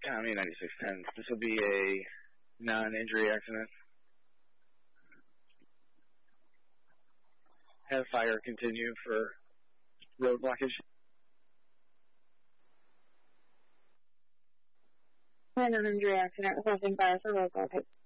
County 9610. This will be a non-injury accident. Have fire continue for road blockage. Non-injury accident, requesting fire for road blockage.